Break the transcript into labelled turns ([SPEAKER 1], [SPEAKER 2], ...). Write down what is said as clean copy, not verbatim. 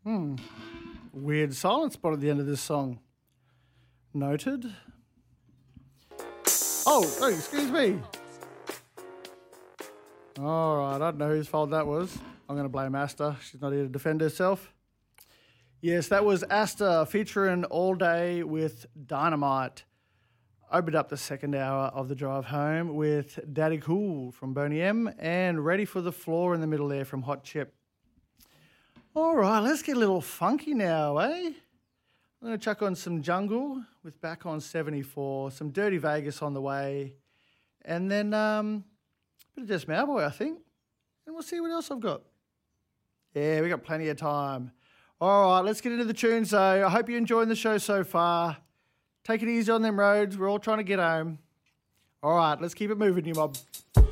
[SPEAKER 1] Weird silent spot at the end of this song. Noted. Oh, excuse me. All right, I don't know whose fault that was. I'm going to blame Asta. She's not here to defend herself. Yes, that was Asta featuring All Day with Dynamite. Opened up the second hour of the drive home with Daddy Cool from Boney M and Ready for the Floor in the middle there from Hot Chip. All right, let's get a little funky now, eh? I'm going to chuck on some Jungle with Back on 74, some Dirty Vegas on the way, and then a bit of Just Mauboy, I think. And we'll see what else I've got. Yeah, we got plenty of time. All right, let's get into the tunes, though. I hope you're enjoying the show so far. Take it easy on them roads. We're all trying to get home. All right, let's keep it moving, you mob.